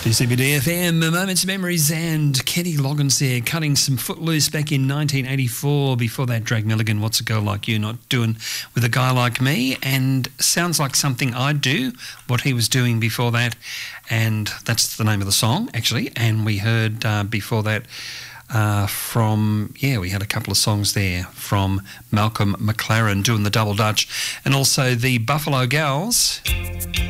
CBD-FM, Moments of Memories, and Kenny Loggins there, cutting some Footloose back in 1984. Before that, Drake Milligan, What's a Girl Like You Not Doing with a Guy Like Me, and sounds like something I'd do, what he was doing before that, and that's the name of the song, actually. And we heard before that we had a couple of songs there from Malcolm McLaren doing the Double Dutch, and also the Buffalo Gals.